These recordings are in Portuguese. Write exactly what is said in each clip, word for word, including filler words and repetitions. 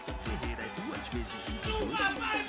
Ferreira é duas vezes vinte e dois.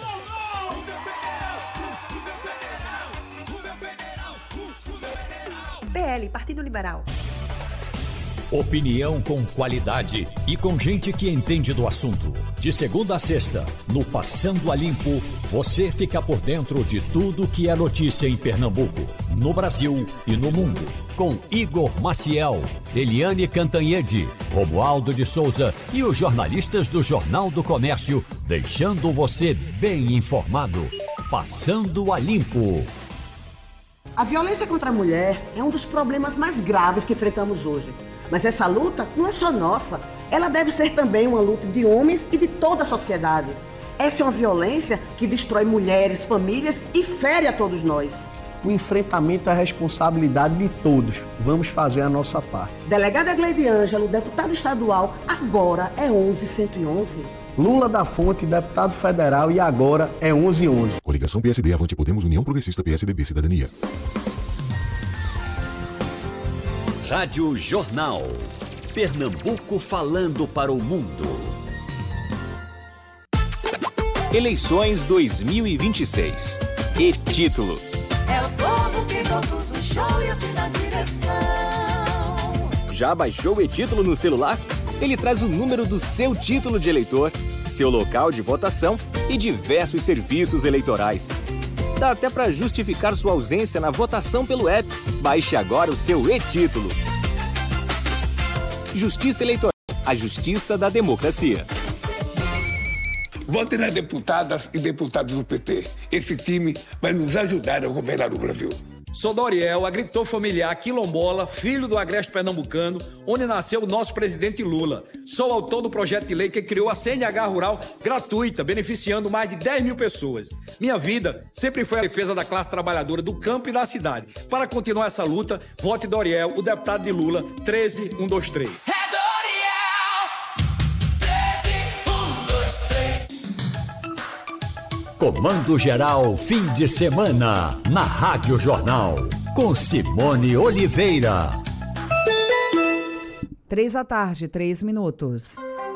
P L, Partido Liberal. Opinião com qualidade e com gente que entende do assunto. De segunda a sexta, no Passando a Limpo, você fica por dentro de tudo que é notícia em Pernambuco, no Brasil e no mundo. Com Igor Maciel, Eliane Cantanhede, Romualdo de Souza e os jornalistas do Jornal do Comércio, deixando você bem informado. Passando a Limpo. A violência contra a mulher é um dos problemas mais graves que enfrentamos hoje. Mas essa luta não é só nossa. Ela deve ser também uma luta de homens e de toda a sociedade. Essa é uma violência que destrói mulheres, famílias e fere a todos nós. O enfrentamento é a responsabilidade de todos. Vamos fazer a nossa parte. Delegada Gleide Ângelo, deputado estadual, agora é onze cento e onze. Lula da Fonte, deputado federal, e agora é onze onze. Coligação P S D, Avante Podemos, União Progressista, P S D B, Cidadania. Rádio Jornal. Pernambuco falando para o mundo. Eleições dois mil e vinte e seis. E título. É o povo que produz o show e assim na direção. Já baixou o e-título no celular? Ele traz o número do seu título de eleitor, seu local de votação e diversos serviços eleitorais. Dá até para justificar sua ausência na votação pelo app. Baixe agora o seu e-título. Justiça Eleitoral. A justiça da democracia. Vote nas deputadas e deputados do P T. Esse time vai nos ajudar a governar o Brasil. Sou Doriel, agricultor familiar quilombola, filho do agreste pernambucano, onde nasceu o nosso presidente Lula. Sou autor do projeto de lei que criou a C N H Rural gratuita, beneficiando mais de dez mil pessoas. Minha vida sempre foi a defesa da classe trabalhadora do campo e da cidade. Para continuar essa luta, vote Doriel, o deputado de Lula, treze um dois três. É Doriel! treze um dois três. Comando Geral, fim de semana, na Rádio Jornal, com Simone Oliveira. Três da tarde, três minutos.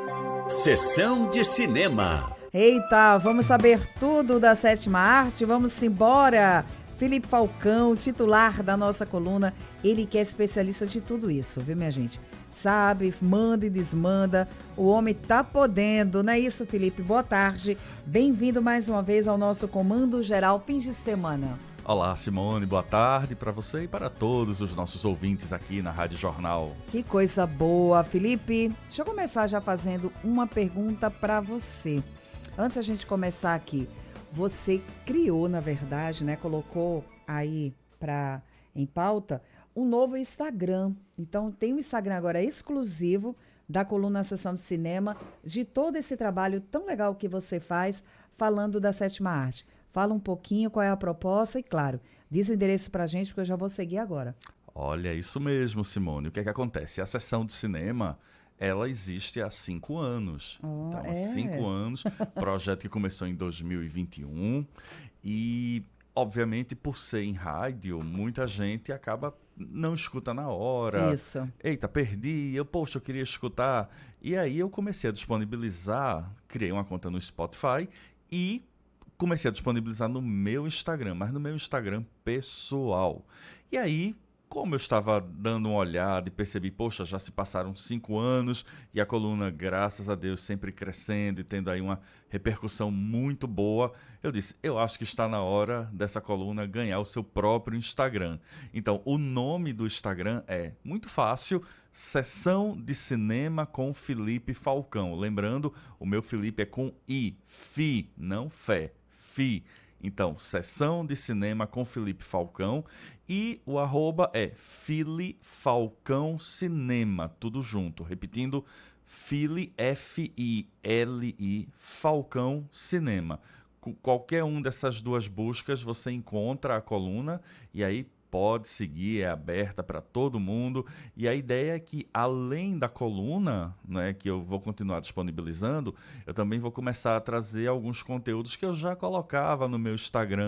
Sessão de cinema. Eita, vamos saber tudo da sétima arte, vamos embora. Felipe Falcão, titular da nossa coluna, ele que é especialista de tudo isso, viu, minha gente? Sabe, manda e desmanda, o homem tá podendo, não é isso, Felipe? Boa tarde, bem-vindo mais uma vez ao nosso Comando Geral Fim de Semana. Olá, Simone, boa tarde para você e para todos os nossos ouvintes aqui na Rádio Jornal. Que coisa boa, Felipe. Deixa eu começar já fazendo uma pergunta para você. Antes da gente começar aqui, você criou, na verdade, né, colocou aí pra, em pauta um novo Instagram. Então, tem um Instagram agora exclusivo da coluna Sessão de Cinema, de todo esse trabalho tão legal que você faz, falando da sétima arte. Fala um pouquinho qual é a proposta e, claro, diz o endereço pra gente, porque eu já vou seguir agora. Olha, isso mesmo, Simone. O que é que acontece? A Sessão de Cinema, ela existe há cinco anos. Oh, então, há é? cinco anos, projeto que começou em dois mil e vinte e um e, obviamente, por ser em rádio, muita gente acaba não escuta na hora. Isso. Eita, perdi, eu, poxa, eu queria escutar. E aí eu comecei a disponibilizar, criei uma conta no Spotify e comecei a disponibilizar no meu Instagram, mas no meu Instagram pessoal. E aí, como eu estava dando uma olhada e percebi, poxa, já se passaram cinco anos e a coluna, graças a Deus, sempre crescendo e tendo aí uma repercussão muito boa, eu disse, eu acho que está na hora dessa coluna ganhar o seu próprio Instagram. Então, o nome do Instagram é muito fácil, Sessão de Cinema com Felipe Falcão. Lembrando, o meu Felipe é com I, Fi, não Fé, Fi. Então, Sessão de Cinema com Felipe Falcão e o arroba é Fili Falcão Cinema, tudo junto. Repetindo, Fili, F I L I, Falcão Cinema. Com qualquer um dessas duas buscas você encontra a coluna e aí pode seguir, é aberta para todo mundo. E a ideia é que, além da coluna, né, que eu vou continuar disponibilizando, eu também vou começar a trazer alguns conteúdos que eu já colocava no meu Instagram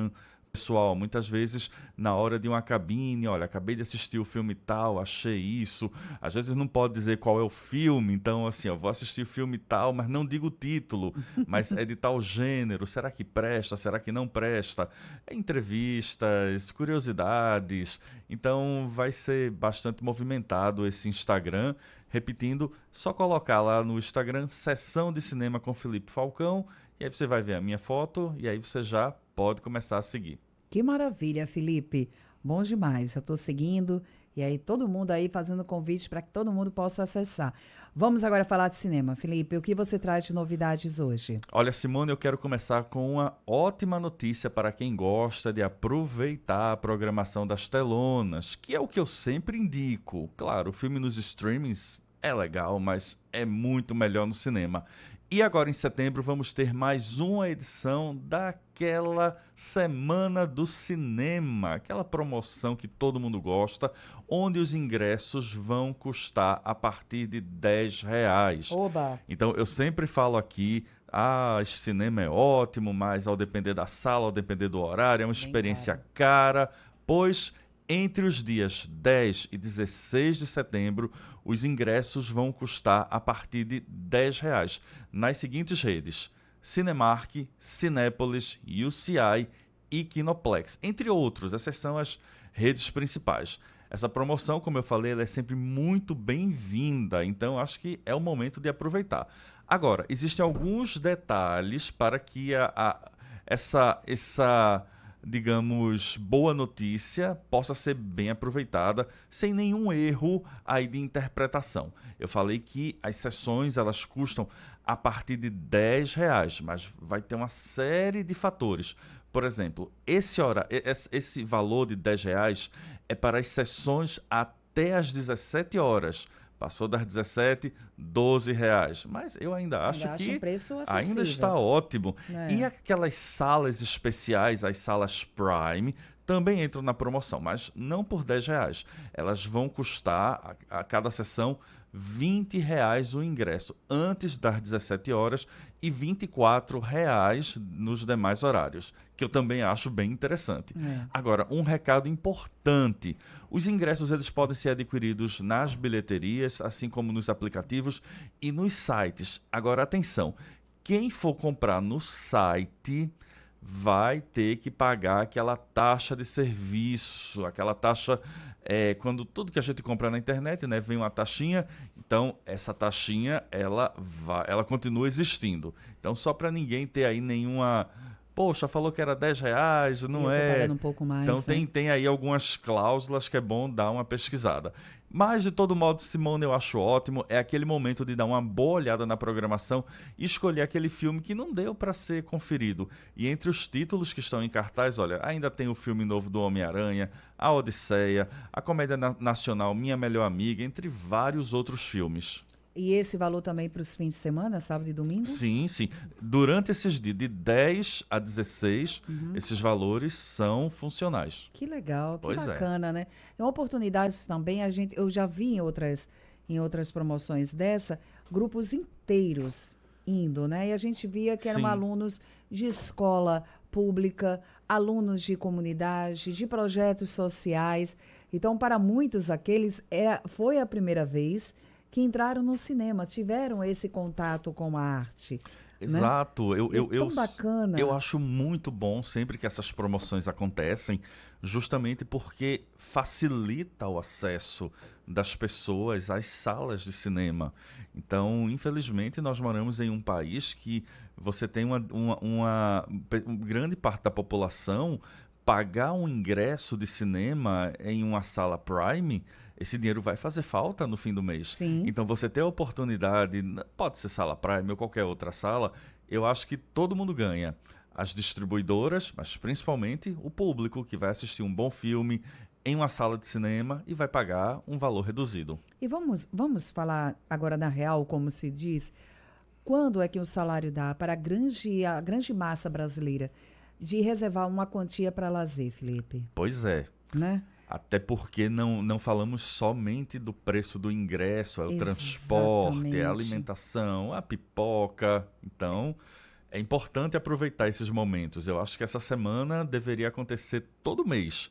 pessoal, muitas vezes na hora de uma cabine, olha, acabei de assistir o filme tal, achei isso. Às vezes não pode dizer qual é o filme, então assim, eu vou assistir o filme tal, mas não digo o título, mas é de tal gênero, será que presta, será que não presta? É entrevistas, curiosidades, então vai ser bastante movimentado esse Instagram. Repetindo, só colocar lá no Instagram, Sessão de Cinema com Felipe Falcão, e aí você vai ver a minha foto, e aí você já pode começar a seguir. Que maravilha, Felipe. Bom demais. Já estou seguindo. E aí todo mundo aí fazendo convite para que todo mundo possa acessar. Vamos agora falar de cinema. Felipe, o que você traz de novidades hoje? Olha, Simone, eu quero começar com uma ótima notícia para quem gosta de aproveitar a programação das telonas, que é o que eu sempre indico. Claro, o filme nos streamings é legal, mas é muito melhor no cinema. E agora em setembro vamos ter mais uma edição daquela Semana do Cinema, aquela promoção que todo mundo gosta, onde os ingressos vão custar a partir de dez reais. Oba! Então eu sempre falo aqui, ah, esse cinema é ótimo, mas ao depender da sala, ao depender do horário, é uma experiência cara, pois entre os dias dez e dezesseis de setembro, os ingressos vão custar a partir de dez reais nas seguintes redes: Cinemark, Cinépolis, U C I e Kinoplex, entre outros. Essas são as redes principais. Essa promoção, como eu falei, ela é sempre muito bem-vinda, então acho que é o momento de aproveitar. Agora, existem alguns detalhes para que a, a, essa... essa digamos, boa notícia possa ser bem aproveitada sem nenhum erro aí de interpretação. Eu falei que as sessões elas custam a partir de dez reais, mas vai ter uma série de fatores. Por exemplo, esse, hora, esse valor de dez reais é para as sessões até às dezessete horas. Passou das dezessete, doze reais. Mas eu ainda acho ainda que um preço ainda está ótimo. É. E aquelas salas especiais, as salas Prime, também entram na promoção, mas não por dez reais. Elas vão custar, a, a cada sessão, vinte reais o ingresso antes das dezessete horas e vinte e quatro reais nos demais horários, que eu também acho bem interessante. É. Agora, um recado importante: os ingressos eles podem ser adquiridos nas bilheterias, assim como nos aplicativos e nos sites. Agora, atenção, quem for comprar no site vai ter que pagar aquela taxa de serviço, aquela taxa, é, quando tudo que a gente compra na internet, né, vem uma taxinha, então essa taxinha, ela, vai, ela continua existindo. Então, só para ninguém ter aí nenhuma... Poxa, falou que era dez reais, não eu é? Tô pagando um pouco mais, então né? tem, tem aí algumas cláusulas que é bom dar uma pesquisada. Mas, de todo modo, Simone, eu acho ótimo. É aquele momento de dar uma boa olhada na programação e escolher aquele filme que não deu para ser conferido. E entre os títulos que estão em cartaz, olha, ainda tem o filme novo do Homem-Aranha, A Odisseia, a comédia na- nacional Minha Melhor Amiga, entre vários outros filmes. E esse valor também para os fins de semana, sábado e domingo? Sim, sim. Durante esses dias, de dez a dezesseis, Uhum. esses valores são funcionais. Que legal, que Pois é. bacana, né? É uma oportunidade também, a gente, eu já vi em outras, em outras promoções dessa, grupos inteiros indo, né? E a gente via que eram Sim. alunos de escola pública, alunos de comunidade, de projetos sociais. Então, para muitos aqueles, é, foi a primeira vez que entraram no cinema, tiveram esse contato com a arte. Exato. Né? Eu, eu, é tão eu, bacana. eu acho muito bom sempre que essas promoções acontecem, justamente porque facilita o acesso das pessoas às salas de cinema. Então, infelizmente, nós moramos em um país que você tem uma, uma, uma, uma grande parte da população pagar um ingresso de cinema em uma sala Prime. Esse dinheiro vai fazer falta no fim do mês. Sim. Então, você ter a oportunidade, pode ser sala Prime ou qualquer outra sala, eu acho que todo mundo ganha. As distribuidoras, mas principalmente o público que vai assistir um bom filme em uma sala de cinema e vai pagar um valor reduzido. E vamos, vamos falar agora na real, como se diz, quando é que o salário dá para a grande, a grande massa brasileira de reservar uma quantia para lazer, Felipe? Pois é. Né? Até porque não, não falamos somente do preço do ingresso, é o Exatamente. transporte, é a alimentação, a pipoca. Então, é importante aproveitar esses momentos. Eu acho que essa semana deveria acontecer todo mês.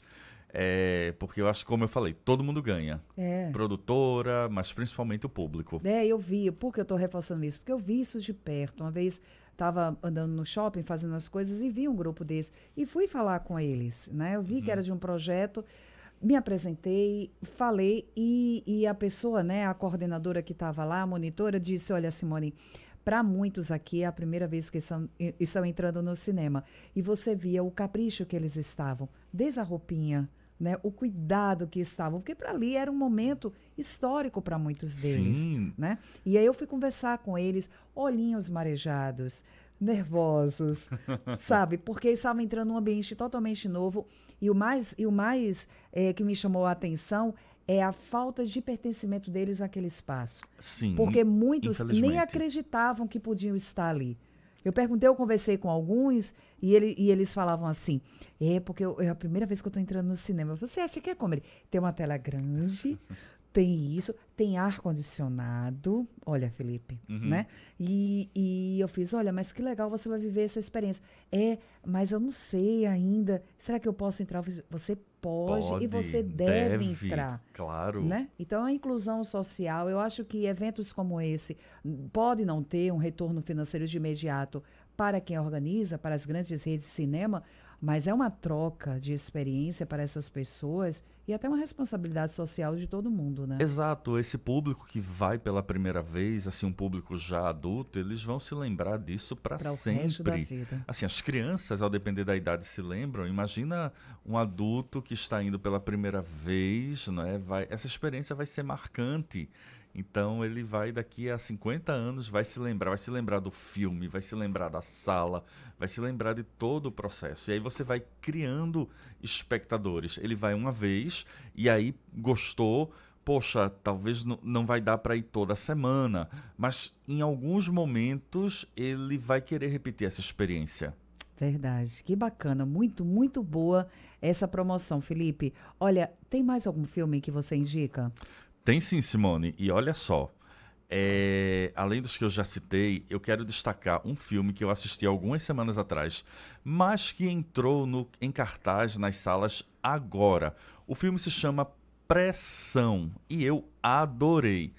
É, porque eu acho, como eu falei, todo mundo ganha. É. Produtora, mas principalmente o público. É, eu vi. Por que eu estou reforçando isso? Porque eu vi isso de perto. Uma vez estava andando no shopping, fazendo as coisas, e vi um grupo desse. E fui falar com eles, né? Eu vi uhum. que era de um projeto, me apresentei, falei, e, e a pessoa, né, a coordenadora que estava lá, a monitora, disse, olha, Simone, para muitos aqui é a primeira vez que estão, estão entrando no cinema. E você via o capricho que eles estavam, desde a roupinha, né, o cuidado que estavam, porque para ali era um momento histórico para muitos deles. Sim. Né? E aí eu fui conversar com eles, olhinhos marejados, nervosos, sabe? Porque eles estavam entrando num ambiente totalmente novo. E o mais, e o mais é, que me chamou a atenção é a falta de pertencimento deles àquele espaço. Sim, porque muitos nem acreditavam que podiam estar ali. Eu perguntei, eu conversei com alguns e, ele, e eles falavam assim, é porque eu, é a primeira vez que eu estou entrando no cinema. Você acha que é como? Ele, tem uma tela grande, tem isso, tem ar-condicionado. Olha, Felipe, uhum. né? E, e eu fiz, olha, mas que legal, você vai viver essa experiência. É, mas eu não sei ainda. Será que eu posso entrar? Você pode, pode e você deve, deve entrar. Claro. Né? Então, a inclusão social, eu acho que eventos como esse pode não ter um retorno financeiro de imediato para quem organiza, para as grandes redes de cinema, mas é uma troca de experiência para essas pessoas e até uma responsabilidade social de todo mundo, né? Exato. Esse público que vai pela primeira vez, assim, um público já adulto, eles vão se lembrar disso para sempre. O resto da vida. Assim, as crianças, ao depender da idade, se lembram. Imagina um adulto que está indo pela primeira vez, né? Vai, essa experiência vai ser marcante. Então ele vai daqui a cinquenta anos, vai se lembrar, vai se lembrar do filme, vai se lembrar da sala, vai se lembrar de todo o processo. E aí você vai criando espectadores. Ele vai uma vez e aí gostou, poxa, talvez n- não vai dar para ir toda semana, mas em alguns momentos ele vai querer repetir essa experiência. Verdade, que bacana, muito, muito boa essa promoção, Felipe. Olha, tem mais algum filme que você indica? Tem sim, Simone. E olha só, é, além dos que eu já citei, eu quero destacar um filme que eu assisti algumas semanas atrás, mas que entrou no, em cartaz nas salas agora. O filme se chama Pressão e eu adorei.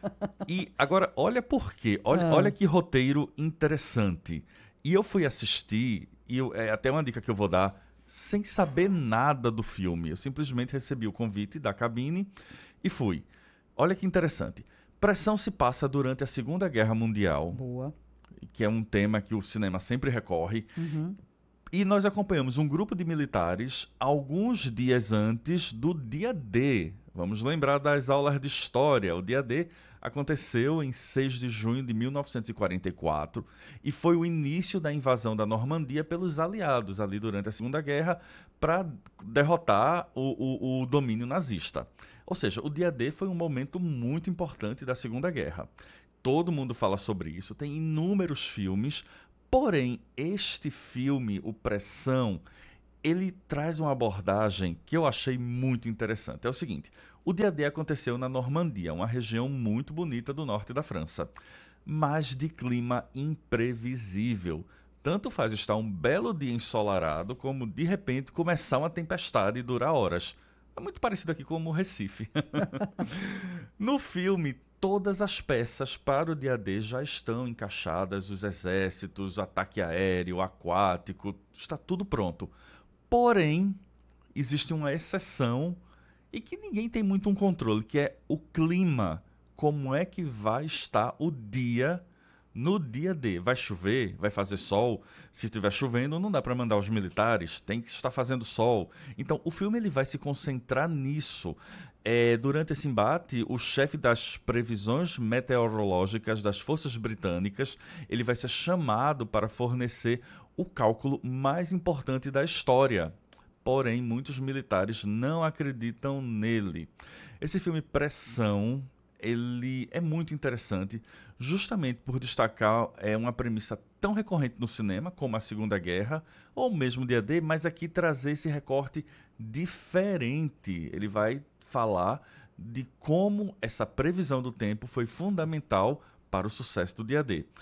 E agora, olha por quê. Olha, Ah. olha que roteiro interessante. E eu fui assistir, e eu, é até uma dica que eu vou dar, sem saber nada do filme. Eu simplesmente recebi o convite da cabine e fui. Olha que interessante. Pressão se passa durante a Segunda Guerra Mundial. Boa. Que é um tema que o cinema sempre recorre. Uhum. E nós acompanhamos um grupo de militares alguns dias antes do dia D. Vamos lembrar das aulas de história. O dia D aconteceu em seis de junho de mil novecentos e quarenta e quatro e foi o início da invasão da Normandia pelos aliados ali durante a Segunda Guerra para derrotar o, o, o domínio nazista. Ou seja, o dia D foi um momento muito importante da Segunda Guerra. Todo mundo fala sobre isso, tem inúmeros filmes, porém, este filme, o Pressão, ele traz uma abordagem que eu achei muito interessante. É o seguinte, o dia D aconteceu na Normandia, uma região muito bonita do norte da França, mas de clima imprevisível. Tanto faz estar um belo dia ensolarado, como de repente começar uma tempestade e durar horas. É muito parecido aqui com o Recife. No filme, todas as peças para o dia D já estão encaixadas, os exércitos, o ataque aéreo, aquático, está tudo pronto. Porém, existe uma exceção e que ninguém tem muito um controle, que é o clima. Como é que vai estar o dia no dia D? Vai chover? Vai fazer sol? Se estiver chovendo, não dá para mandar os militares, tem que estar fazendo sol. Então, o filme ele vai se concentrar nisso. É, durante esse embate, o chefe das previsões meteorológicas das forças britânicas, ele vai ser chamado para fornecer o cálculo mais importante da história. Porém, muitos militares não acreditam nele. Esse filme Pressão, ele é muito interessante, justamente por destacar é, uma premissa tão recorrente no cinema, como a Segunda Guerra, ou mesmo dia D, mas aqui trazer esse recorte diferente. Ele vai falar de como essa previsão do tempo foi fundamental para o sucesso do dia D.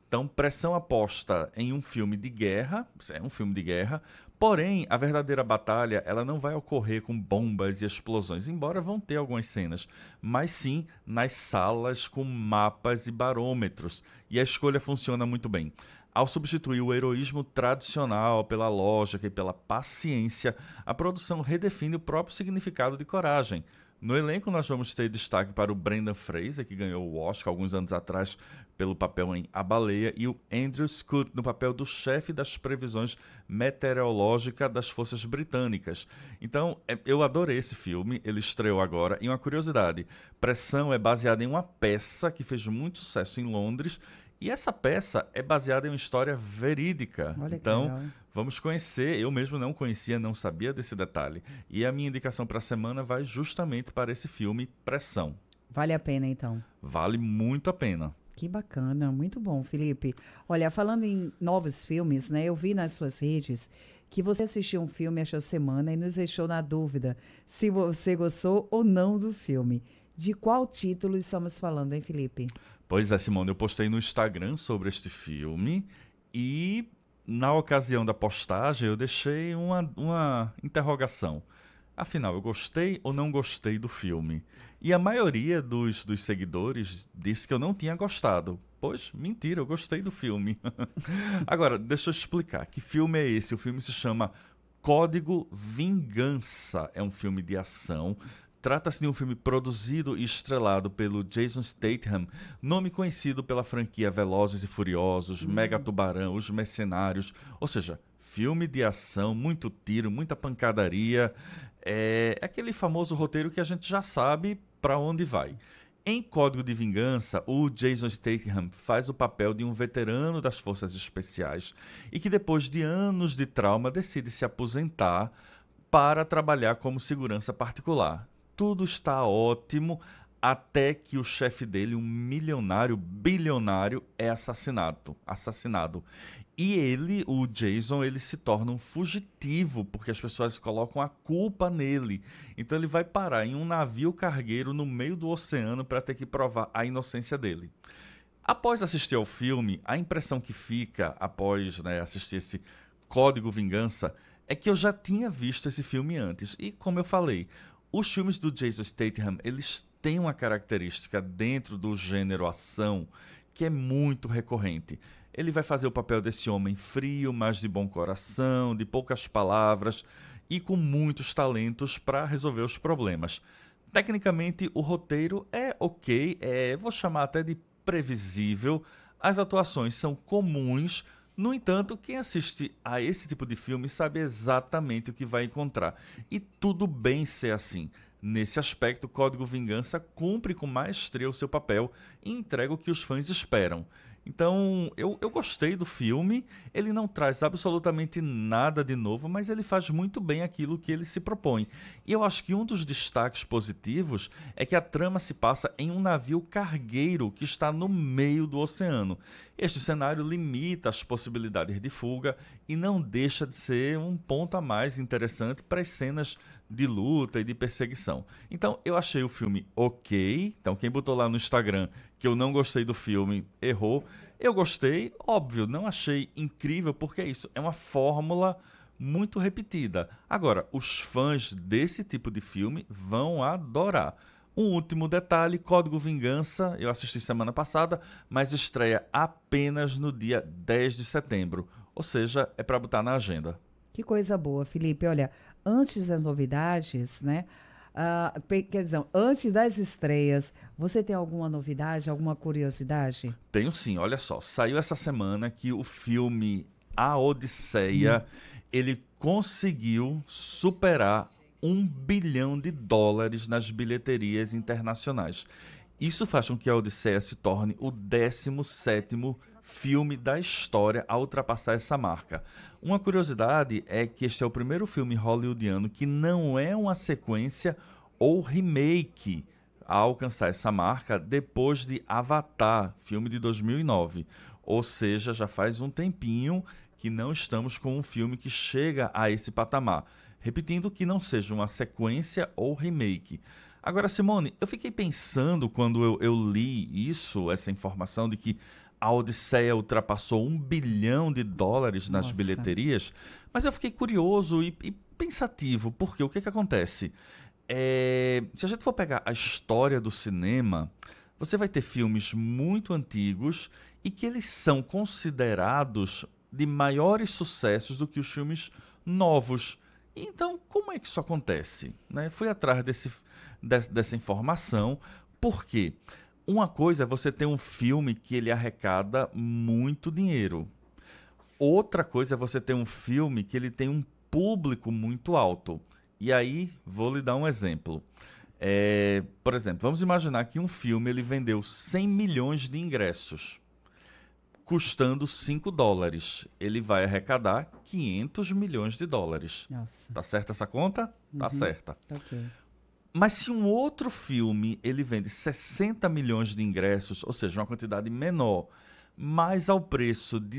Então, Pressão aposta em um filme de guerra, é um filme de guerra, porém, a verdadeira batalha ela não vai ocorrer com bombas e explosões, embora vão ter algumas cenas, mas sim nas salas com mapas e barômetros, e a escolha funciona muito bem. Ao substituir o heroísmo tradicional pela lógica e pela paciência, a produção redefine o próprio significado de coragem. No elenco, nós vamos ter destaque para o Brendan Fraser, que ganhou o Oscar alguns anos atrás pelo papel em A Baleia, e o Andrew Scott no papel do chefe das previsões meteorológicas das forças britânicas. Então, eu adorei esse filme, ele estreou agora. E uma curiosidade, Pressão é baseada em uma peça que fez muito sucesso em Londres, e essa peça é baseada em uma história verídica. Olha então, que legal. Vamos conhecer. Eu mesmo não conhecia, não sabia desse detalhe. E a minha indicação para a semana vai justamente para esse filme, Pressão. Vale a pena, então? Vale muito a pena. Que bacana, muito bom, Felipe. Olha, falando em novos filmes, né? Eu vi nas suas redes que você assistiu um filme esta semana e nos deixou na dúvida se você gostou ou não do filme. De qual título estamos falando, hein, Felipe? Pois é, Simone, eu postei no Instagram sobre este filme e, na ocasião da postagem, eu deixei uma, uma interrogação. Afinal, eu gostei ou não gostei do filme? E a maioria dos, dos seguidores disse que eu não tinha gostado. Pois, mentira, eu gostei do filme. Agora, deixa eu explicar. Que filme é esse? O filme se chama Código Vingança. É um filme de ação. Trata-se de um filme produzido e estrelado pelo Jason Statham, nome conhecido pela franquia Velozes e Furiosos, uhum. Mega Tubarão, Os Mercenários, ou seja, filme de ação, muito tiro, muita pancadaria, é aquele famoso roteiro que a gente já sabe para onde vai. Em Código de Vingança, o Jason Statham faz o papel de um veterano das Forças Especiais e que depois de anos de trauma decide se aposentar para trabalhar como segurança particular. Tudo está ótimo até que o chefe dele, um milionário, bilionário, é assassinado. assassinado. E ele, o Jason, ele se torna um fugitivo, porque as pessoas colocam a culpa nele. Então ele vai parar em um navio cargueiro no meio do oceano para ter que provar a inocência dele. Após assistir ao filme, a impressão que fica após, né, assistir esse Código Vingança é que eu já tinha visto esse filme antes. E como eu falei, os filmes do Jason Statham, eles têm uma característica dentro do gênero ação que é muito recorrente. Ele vai fazer o papel desse homem frio, mas de bom coração, de poucas palavras e com muitos talentos para resolver os problemas. Tecnicamente, o roteiro é ok, é, vou chamar até de previsível. As atuações são comuns. No entanto, quem assiste a esse tipo de filme sabe exatamente o que vai encontrar. E tudo bem ser assim. Nesse aspecto, Código Vingança cumpre com maestria o seu papel e entrega o que os fãs esperam. Então, eu, eu gostei do filme. Ele não traz absolutamente nada de novo, mas ele faz muito bem aquilo que ele se propõe. E eu acho que um dos destaques positivos é que a trama se passa em um navio cargueiro que está no meio do oceano. Este cenário limita as possibilidades de fuga e não deixa de ser um ponto a mais interessante para as cenas de luta e de perseguição. Então, eu achei o filme ok. Então, quem botou lá no Instagram que eu não gostei do filme, errou. Eu gostei, óbvio, não achei incrível, porque é isso, é uma fórmula muito repetida. Agora, os fãs desse tipo de filme vão adorar. Um último detalhe, Código Vingança, eu assisti semana passada, mas estreia apenas no dia dez de setembro. Ou seja, é para botar na agenda. Que coisa boa, Felipe. Olha, antes das novidades, né? Uh, quer dizer, antes das estreias, você tem alguma novidade, alguma curiosidade? Tenho sim, olha só. Saiu essa semana que o filme A Odisseia, hum. ele conseguiu superar um bilhão de dólares nas bilheterias internacionais. Isso faz com que a Odisseia se torne o décimo sétimo filme da história a ultrapassar essa marca. Uma curiosidade é que este é o primeiro filme hollywoodiano que não é uma sequência ou remake a alcançar essa marca depois de Avatar, filme de dois mil e nove. Ou seja, já faz um tempinho que não estamos com um filme que chega a esse patamar. Repetindo, que não seja uma sequência ou remake. Agora, Simone, eu fiquei pensando quando eu, eu li isso, essa informação de que A Odisseia ultrapassou um bilhão de dólares nas Nossa. bilheterias, mas eu fiquei curioso e, e pensativo, porque o que, que acontece? É, se a gente for pegar a história do cinema, você vai ter filmes muito antigos e que eles são considerados de maiores sucessos do que os filmes novos. Então, como é que isso acontece? Né? Fui atrás desse, desse, dessa informação, porque uma coisa é você ter um filme que ele arrecada muito dinheiro. Outra coisa é você ter um filme que ele tem um público muito alto. E aí, vou lhe dar um exemplo. É, por exemplo, vamos imaginar que um filme ele vendeu cem milhões de ingressos, custando cinco dólares. Ele vai arrecadar quinhentos milhões de dólares. Nossa. Tá certa essa conta? Tá uhum. certa. Ok. Mas se um outro filme ele vende sessenta milhões de ingressos, ou seja, uma quantidade menor, mas ao preço de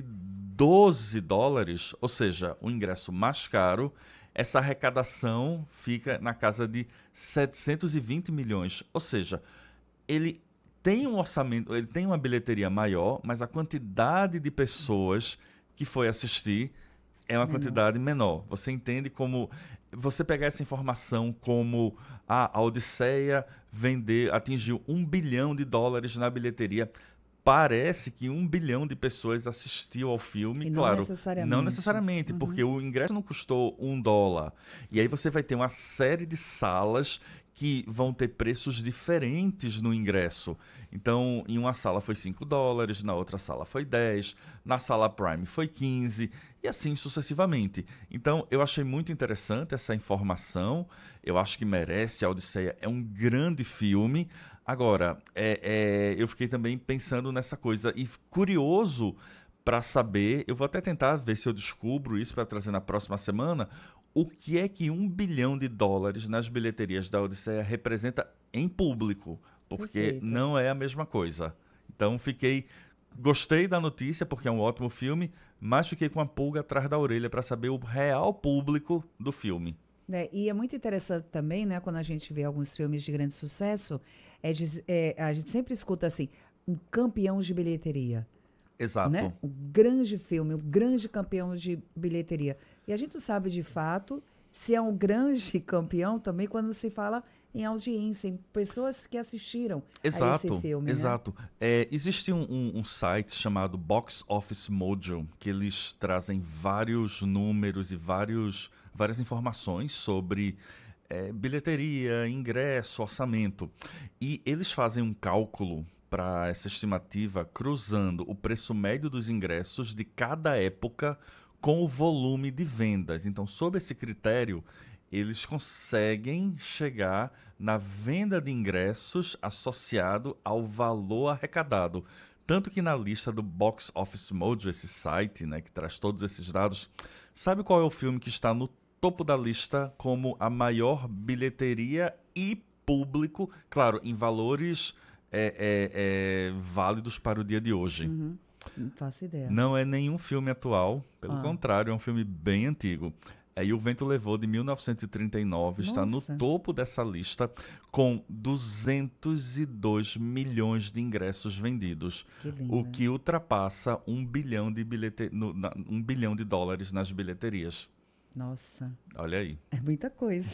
doze dólares, ou seja, o ingresso mais caro, essa arrecadação fica na casa de setecentos e vinte milhões. Ou seja, ele tem um orçamento, ele tem uma bilheteria maior, mas a quantidade de pessoas que foi assistir é uma menor. quantidade menor. Você entende como... Você pegar essa informação como ah, a Odisseia vender, atingiu um bilhão de dólares na bilheteria... Parece que um bilhão de pessoas assistiu ao filme, e não claro. Necessariamente. Não necessariamente, uhum. porque o ingresso não custou um dólar. E aí você vai ter uma série de salas que vão ter preços diferentes no ingresso. Então, em uma sala foi cinco dólares, na outra sala foi dez, na sala Prime foi quinze, e assim sucessivamente. Então, eu achei muito interessante essa informação. Eu acho que merece. A Odisseia é um grande filme. Agora, é, é, eu fiquei também pensando nessa coisa e curioso para saber, eu vou até tentar ver se eu descubro isso para trazer na próxima semana, o que é que um bilhão de dólares nas bilheterias da Odisseia representa em público, porque Perfeito. Não é a mesma coisa. Então, fiquei, gostei da notícia, porque é um ótimo filme, mas fiquei com uma pulga atrás da orelha para saber o real público do filme. É, e é muito interessante também, né, quando a gente vê alguns filmes de grande sucesso, é, é, a gente sempre escuta assim, um campeão de bilheteria. Exato. Né? Um grande filme, um grande campeão de bilheteria. E a gente não sabe de fato se é um grande campeão também quando se fala em audiência, em pessoas que assistiram exato, a esse filme. Exato. Né? É, existe um, um, um site chamado Box Office Mojo, que eles trazem vários números e vários, várias informações sobre é, bilheteria, ingresso, orçamento. E eles fazem um cálculo para essa estimativa cruzando o preço médio dos ingressos de cada época com o volume de vendas. Então, sob esse critério, eles conseguem chegar na venda de ingressos associado ao valor arrecadado. Tanto que na lista do Box Office Mojo, esse site, né, que traz todos esses dados, sabe qual é o filme que está no topo da lista como a maior bilheteria e público, claro, em valores é, é, é, válidos para o dia de hoje? Uhum. Não faço ideia. Não é nenhum filme atual, pelo ah. contrário, é um filme bem antigo. Aí O Vento Levou, de mil novecentos e trinta e nove, Nossa. Está no topo dessa lista com duzentos e dois milhões de ingressos vendidos, que lindo, o que ultrapassa um bilhão de, bilhete... no, na, um bilhão de dólares nas bilheterias. Nossa. Olha aí. É muita coisa.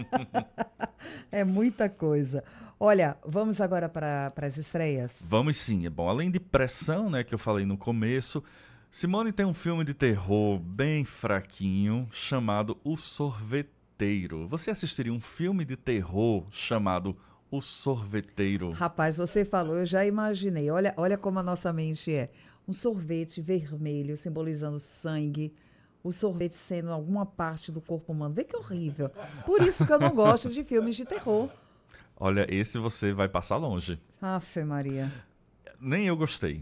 É muita coisa. Olha, vamos agora para as estreias? Vamos sim. É bom, além de Pressão, né, que eu falei no começo, Simone tem um filme de terror bem fraquinho chamado O Sorveteiro. Você assistiria um filme de terror chamado O Sorveteiro? Rapaz, você falou, eu já imaginei. Olha, olha como a nossa mente é. Um sorvete vermelho simbolizando sangue. O sorvete sendo alguma parte do corpo humano. Vê que horrível. Por isso que eu não gosto de filmes de terror. Olha, esse você vai passar longe. Afe Maria. Nem eu gostei.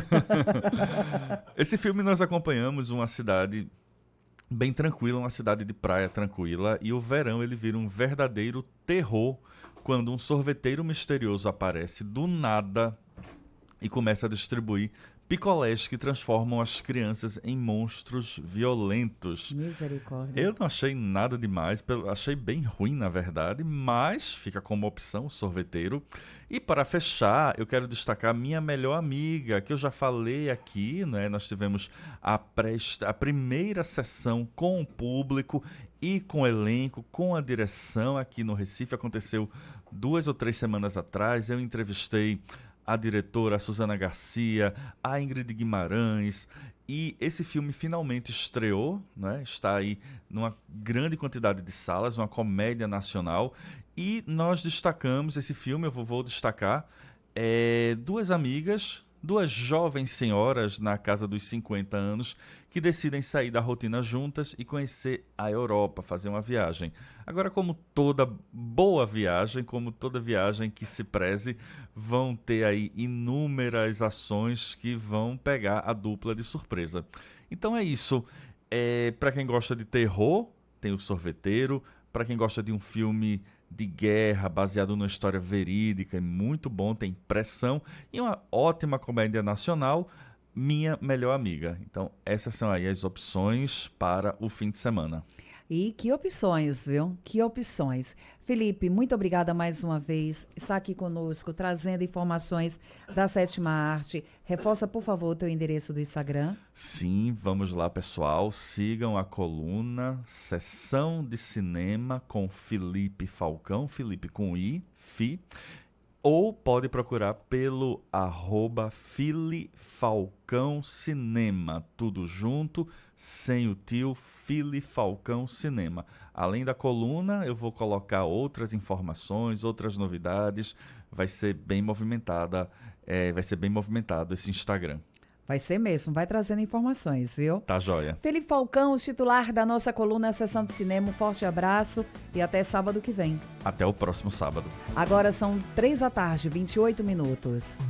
Esse filme nós acompanhamos uma cidade bem tranquila, uma cidade de praia tranquila, e o verão ele vira um verdadeiro terror quando um sorveteiro misterioso aparece do nada e começa a distribuir picolés que transformam as crianças em monstros violentos. Misericórdia. Eu não achei nada demais, achei bem ruim, na verdade, mas fica como opção o sorveteiro. E para fechar, eu quero destacar minha melhor amiga, que eu já falei aqui, né? Nós tivemos a, presta, a primeira sessão com o público e com o elenco, com a direção aqui no Recife. Aconteceu duas ou três semanas atrás. Eu entrevistei a diretora a Suzana Garcia, a Ingrid Guimarães, e esse filme finalmente estreou, né? Está aí numa grande quantidade de salas, uma comédia nacional, e nós destacamos esse filme, eu vou, vou destacar, é, duas amigas, duas jovens senhoras na casa dos cinquenta anos, que decidem sair da rotina juntas e conhecer a Europa, fazer uma viagem. Agora, como toda boa viagem, como toda viagem que se preze, vão ter aí inúmeras ações que vão pegar a dupla de surpresa. Então é isso. É, para quem gosta de terror, tem o Sorveteiro. Para quem gosta de um filme de guerra baseado numa história verídica, é muito bom, tem pressão. E uma ótima comédia nacional, Minha Melhor Amiga. Então essas são aí as opções para o fim de semana. E que opções, viu? Que opções. Felipe, muito obrigada mais uma vez. Está aqui conosco, trazendo informações da Sétima Arte. Reforça, por favor, o teu endereço do Instagram. Sim, vamos lá, pessoal. Sigam a coluna Sessão de Cinema com Felipe Falcão, Felipe com I, Fi. Ou pode procurar pelo arroba Fili Falcão Cinema, tudo junto, sem o tio, Fili Falcão Cinema. Além da coluna, eu vou colocar outras informações, outras novidades. Vai ser bem movimentada, é, vai ser bem movimentado esse Instagram. Vai ser mesmo, vai trazendo informações, viu? Tá joia. Felipe Falcão, o titular da nossa coluna Sessão de Cinema, um forte abraço e até sábado que vem. Até o próximo sábado. Agora são três da tarde, vinte e oito minutos.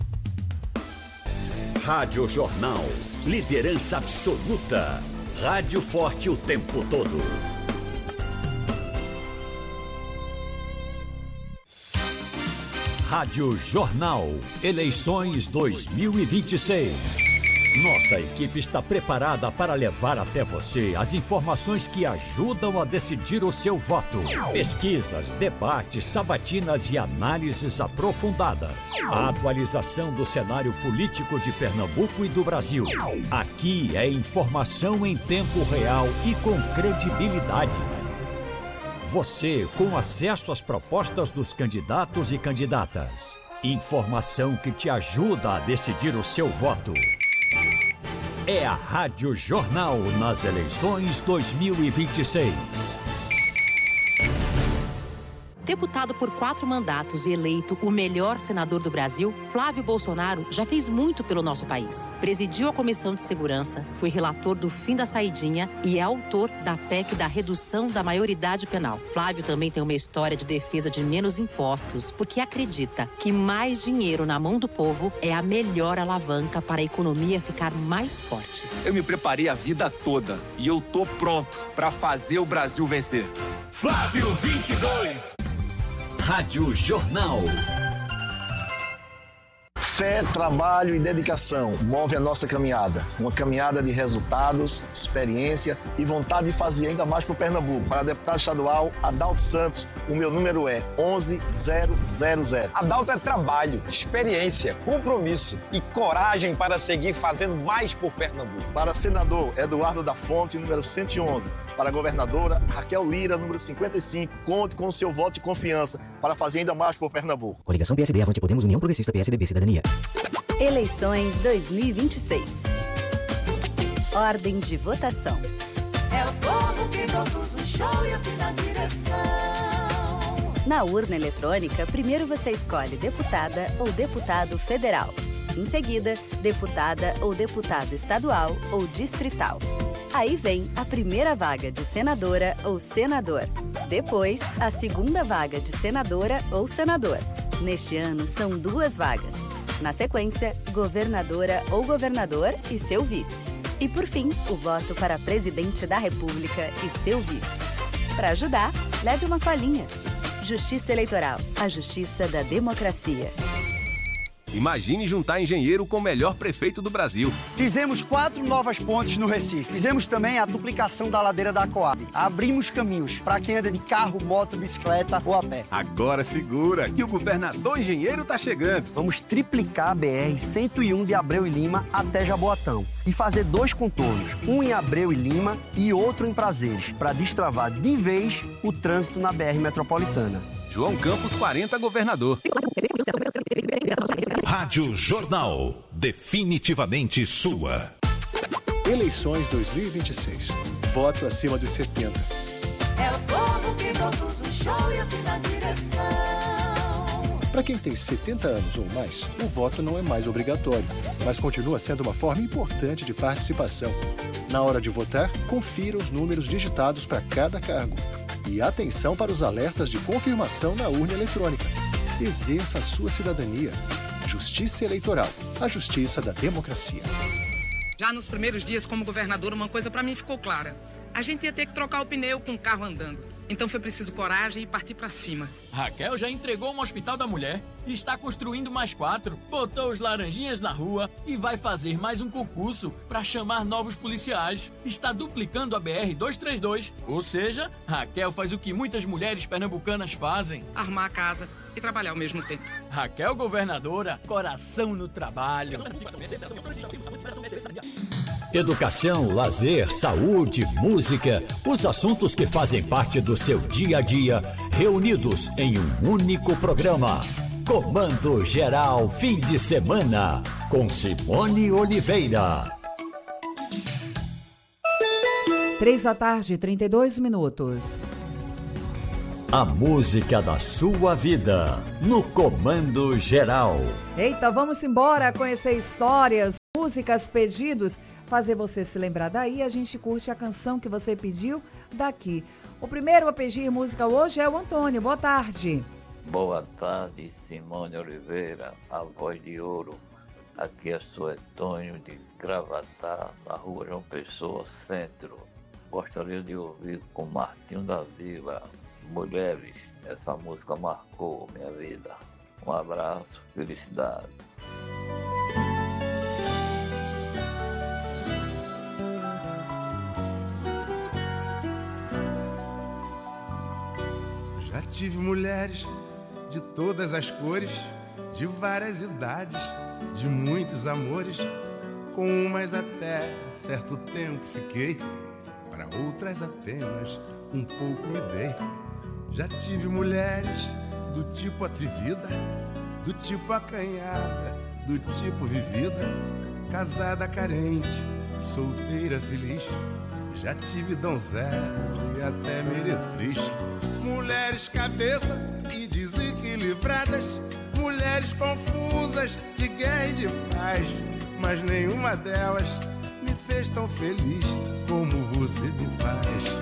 Rádio Jornal, liderança absoluta. Rádio forte o tempo todo. Rádio Jornal, eleições dois mil e vinte e seis. Nossa equipe está preparada para levar até você as informações que ajudam a decidir o seu voto. Pesquisas, debates, sabatinas e análises aprofundadas. A atualização do cenário político de Pernambuco e do Brasil. Aqui é informação em tempo real e com credibilidade. Você com acesso às propostas dos candidatos e candidatas. Informação que te ajuda a decidir o seu voto. É a Rádio Jornal nas eleições dois mil e vinte e seis. Deputado por quatro mandatos e eleito o melhor senador do Brasil, Flávio Bolsonaro já fez muito pelo nosso país. Presidiu a Comissão de Segurança, foi relator do fim da saidinha e é autor da P E C da redução da maioridade penal. Flávio também tem uma história de defesa de menos impostos, porque acredita que mais dinheiro na mão do povo é a melhor alavanca para a economia ficar mais forte. Eu me preparei a vida toda e eu tô pronto para fazer o Brasil vencer. Flávio vinte e dois. Rádio Jornal. Fé, trabalho e dedicação move a nossa caminhada. Uma caminhada de resultados, experiência e vontade de fazer ainda mais para o Pernambuco. Para deputado estadual, Adalto Santos, o meu número é onze zero zero zero. Adalto é trabalho, experiência, compromisso e coragem para seguir fazendo mais por Pernambuco. Para senador, Eduardo da Fonte, número cento e onze. Para a governadora, Raquel Lira, número cinquenta e cinco. Conte com o seu voto de confiança para fazer ainda mais por Pernambuco. Coligação P S D, Avante Podemos, União Progressista, P S D B, Cidadania. Eleições dois mil e vinte e seis. Ordem de votação. É o povo que produz o show e assina a direção. Na urna eletrônica, primeiro você escolhe deputada ou deputado federal. Em seguida, deputada ou deputado estadual ou distrital. Aí vem a primeira vaga de senadora ou senador. Depois, a segunda vaga de senadora ou senador. Neste ano, são duas vagas. Na sequência, governadora ou governador e seu vice. E por fim, o voto para presidente da República e seu vice. Para ajudar, leve uma colinha. Justiça Eleitoral, a justiça da democracia. Imagine juntar engenheiro com o melhor prefeito do Brasil. Fizemos quatro novas pontes no Recife. Fizemos também a duplicação da ladeira da Coab. Abrimos caminhos para quem anda de carro, moto, bicicleta ou a pé. Agora segura que o governador engenheiro tá chegando. Vamos triplicar a B R cento e um de Abreu e Lima até Jaboatão e fazer dois contornos, um em Abreu e Lima e outro em Prazeres, para destravar de vez o trânsito na B R metropolitana. João Campos quarenta, governador. Rádio Jornal, definitivamente sua. Eleições dois mil e vinte e seis. Voto acima dos setenta. É o povo que produz o show e assina a direção. Para quem tem setenta anos ou mais, o voto não é mais obrigatório, mas continua sendo uma forma importante de participação. Na hora de votar, confira os números digitados para cada cargo. E atenção para os alertas de confirmação na urna eletrônica. Exerça a sua cidadania. Justiça Eleitoral, a justiça da democracia. Já nos primeiros dias como governador, uma coisa para mim ficou clara. A gente ia ter que trocar o pneu com o carro andando. Então foi preciso coragem e partir para cima. Raquel já entregou um hospital da mulher, está construindo mais quatro, botou os laranjinhas na rua e vai fazer mais um concurso para chamar novos policiais. Está duplicando a B R duzentos e trinta e dois, ou seja, Raquel faz o que muitas mulheres pernambucanas fazem. Arrumar a casa e trabalhar ao mesmo tempo. Raquel governadora, coração no trabalho. Educação, lazer, saúde, música, os assuntos que fazem parte do seu dia a dia, reunidos em um único programa. Comando Geral Fim de Semana, com Simone Oliveira. Três da tarde, trinta e dois minutos. A música da sua vida, no Comando Geral. Eita, vamos embora conhecer histórias, músicas, pedidos, fazer você se lembrar daí. A gente curte a canção que você pediu daqui. O primeiro a pedir música hoje é o Antônio. Boa tarde. Boa tarde, Simone Oliveira, a voz de ouro. Aqui é sou Antônio de Gravatá, na rua João Pessoa, centro. Gostaria de ouvir com Martinho da Vila, Mulheres. Essa música marcou minha vida. Um abraço, felicidade. Já tive mulheres de todas as cores, de várias idades, de muitos amores. Com umas até certo tempo fiquei, para outras apenas um pouco me dei. Já tive mulheres do tipo atrevida, do tipo acanhada, do tipo vivida, casada carente, solteira feliz. Já tive donzela e até meretriz. Mulheres cabeça e desequilibradas, mulheres confusas de guerra e de paz, mas nenhuma delas me fez tão feliz como você me faz.